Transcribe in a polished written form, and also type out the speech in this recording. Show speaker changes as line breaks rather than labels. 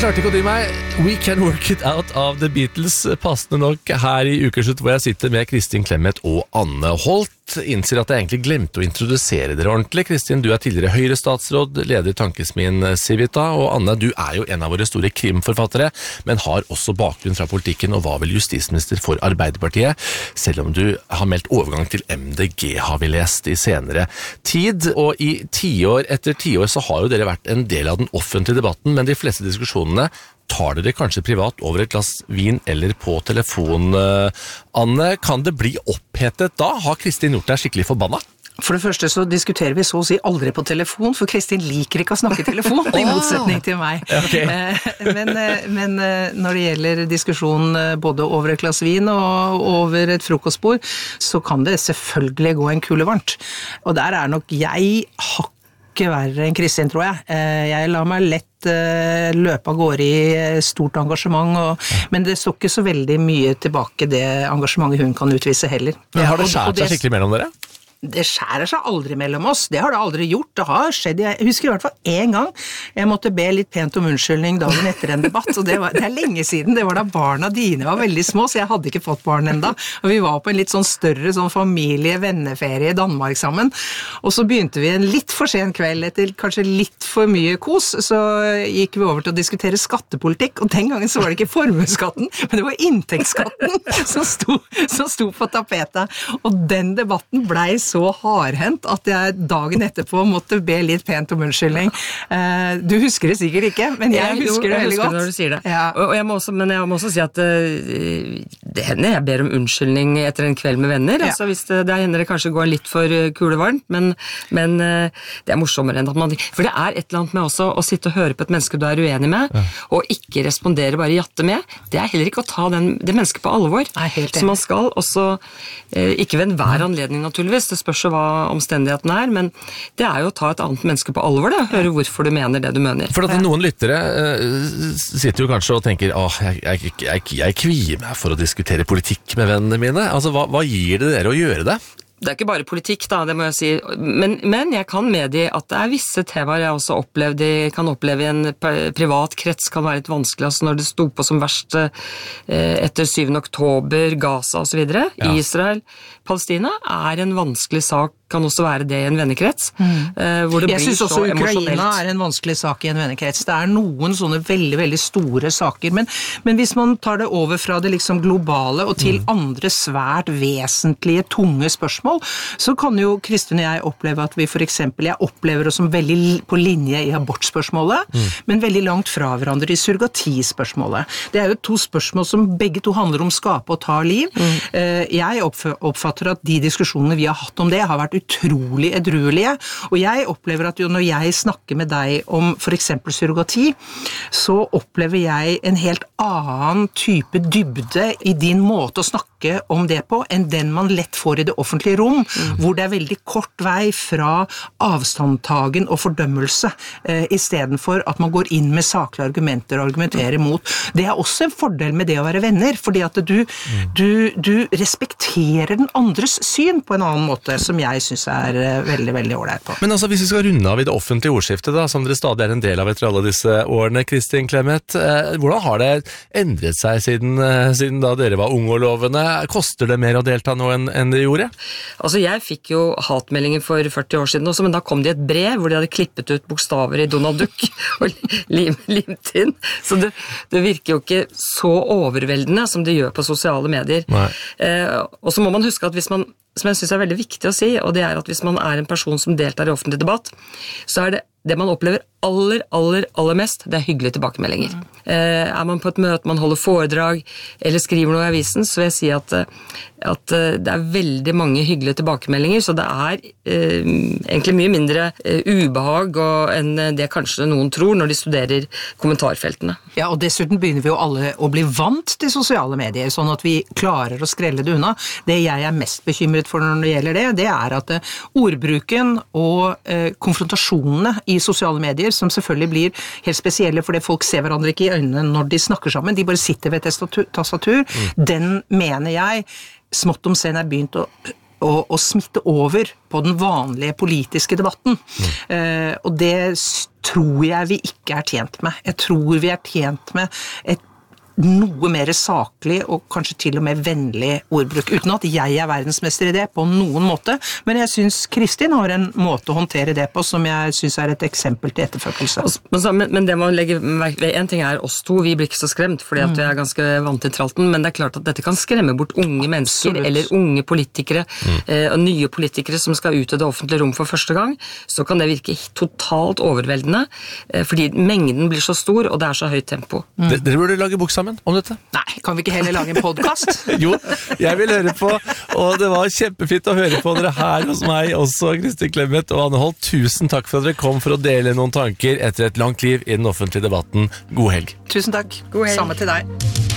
klarte ikke å dy meg. We Can Work It Out av The Beatles, passende nok her i Ukeslutt, hvor jeg sitter med Kristin Clemet og Anne Holt. Innser at jeg egentlig glemte å introdusere dere ordentlig. Kristin, du er tidligere Høyre-statsråd, leder Tankesmien Civita, og Anne, du er jo en av våre store krimforfattere, men har også bakgrunn fra politikken og var vel justisminister for Arbeiderpartiet, selv om du har meldt overgang til MDG, har vi lest i senere tid. Og i tiår etter tiår så har jo dere vært en del av den offentlige debatten, men de fleste diskusjonene tar dere kanskje privat over et glass vin eller på telefon. Anne, kan det bli opphetet da? Har Kristin gjort deg skikkelig forbanna?
For det første så diskuterer vi så å si aldri på telefon, for Kristin liker ikke å snakke telefon, i motsetning til meg.
Okay.
Men når det gjelder diskusjon både over et glass vin og over et frokostbord, så kan det selvfølgelig gå en kule varmt. Og der er nok jeg hakket verre enn Kristin, tror jeg. Jeg lar meg lett løpe av gårde i stort engasjement, men det står ikke så veldig mye tilbake det engasjementet hun kan utvise heller.
Men har det skjært seg skikkelig mellom dere?
Det skjærer seg aldri mellom oss, det har det aldri gjort, det har skjedd, jeg husker i hvert fall en gang, jeg måtte be litt pent om unnskyldning dagen etter en debatt, og det er lenge siden, det var da barna dine var veldig små, så jeg hadde ikke fått barn enda, og vi var på en litt sånn større sånn familie-venneferie i Danmark sammen, og så begynte vi en litt for sen kveld, etter kanskje litt for mye kos, så gikk vi over til å diskutere skattepolitikk, og den gangen så var det ikke formueskatten, men det var inntektsskatten som sto på tapetet, og den debatten blei så hardhendt at jeg dagen etterpå måtte be litt pent om unnskyldning. Du husker det sikkert ikke, men jeg husker det veldig godt.
Når du sier det.
Ja.
Og jeg må også si at det hender jeg ber om unnskyldning etter en kveld med venner.
Ja.
Altså hvis det hender det kanskje går litt for kulevarmt, men det er morsommere enn at man... For det er et eller annet med også å sitte og høre på et menneske du er uenig med, og ikke respondere, bare jatte med. Det er heller ikke å ta det mennesket på alvor.
Nei, helt enig.
Så man skal også, ikke ved enhver anledning naturligvis, det spørs hva omstendighetene er, men det er jo å ta et annet menneske på alvor, det, høre hvorfor du mener det du mener.
For at noen lyttere sitter jo kanskje og tenker jeg kvier meg for å diskutere politikk med vennene mine. Altså, hva gir det dere å gjøre det?
Det er ikke bare politikk da, det må jeg si, men jeg kan medgi at det er visse temaer jeg også kan oppleve i en privat krets, kan være litt vanskelig, altså når det stod på som verst etter 7. oktober, Gaza og så videre, Israel, Palestina er en vanskelig sak, kan også være det i en vennekrets, hvor det blir så emosjonelt. Jeg synes også Ukraina er en vanskelig sak i en vennekrets. Det er noen sånne veldig, veldig store saker, men hvis man tar det over fra det liksom globale og til andre svært vesentlige, tunge spørsmål, så kan jo Kristin og jeg oppleve at vi for eksempel, jeg opplever oss som veldig på linje i abortspørsmålet, men veldig langt fra hverandre i surrogatispørsmålet. Det er jo to spørsmål som begge to handler om skape og ta liv. Jeg oppfatter at de diskusjonene vi har hatt om det har vært utrolig edruelige, og jeg opplever at jo når jeg snakker med deg om for eksempel surrogati, så opplever jeg en helt annen type dybde i din måte å snakke om det på, enn den man lett får i det offentlige rom, hvor det er veldig kort vei fra avstandtagen og fordømmelse, i stedet for at man går inn med saklige argumenter og argumenterer mot. Det er også en fordel med det å være venner, fordi at du respekterer den andres syn på en annen måte, som jeg synes er veldig, veldig ordentlig på.
Men altså, hvis vi skal runde av i det offentlige ordskiftet da, som dere stadig er en del av etter alle disse årene, Kristin Clemet, hvordan har det endret seg siden da dere var unge og lovende? Koster det mer å delta nå enn det gjorde?
Altså, jeg fikk jo hatmeldinger for 40 år siden også, men da kom det et brev hvor de hadde klippet ut bokstaver i Donald Duck og limt inn. Så det virker jo ikke så overveldende som det gjør på sosiale medier. Og så må man huske at hvis man, som jeg synes er veldig viktig å si, og det er at hvis man er en person som deltar i offentlig debatt, så er det man opplever aller mest, det er hyggelige tilbakemeldinger. Er man på et møte, man holder foredrag, eller skriver noe i avisen, så vil jeg si at det er veldig mange hyggelige tilbakemeldinger, så det er egentlig mye mindre ubehag enn det kanskje noen tror når de studerer kommentarfeltene.
Ja, og dessuten begynner vi jo alle å bli vant til sosiale medier, sånn at vi klarer å skrelle det unna. Det jeg er mest bekymret for når det gjelder det er at ordbruken og konfrontasjonene i sosiale medier, som selvfølgelig blir helt spesielle fordi folk ser hverandre ikke i øynene når de snakker sammen, de bare sitter ved et tastatur, den mener jeg smått om sen er begynt å å smitte over på den vanlige politiske debatten. Og det tror jeg vi ikke er tjent med. Jeg tror vi er tjent med et noe mer saklig og kanskje til og med vennlig ordbruk, uten at jeg er verdensmester i det på noen måte, men jeg synes Kristin har en måte å håndtere det på som jeg synes er et eksempel til etterfølgelse.
Men det man legger merke ved, en ting er oss to, vi blir ikke så skremt, fordi at vi er ganske vant til tralten, men det er klart at dette kan skremme bort unge mennesker, eller unge politikere, og nye politikere som skal ut i det offentlige rom for første gang, så kan det virke totalt overveldende, fordi mengden blir så stor, og det er så høyt tempo.
Dere burde lage bok sammen om dette.
Nei, kan vi ikke heller lage en podcast?
Jo, jeg vil høre på, og det var kjempefint å høre på dere her hos meg, også Kristin Clemet og Anne Holt. Tusen takk for at dere kom for å dele noen tanker etter et langt liv i den offentlige debatten. God helg.
Tusen takk.
God helg.
Samme til deg.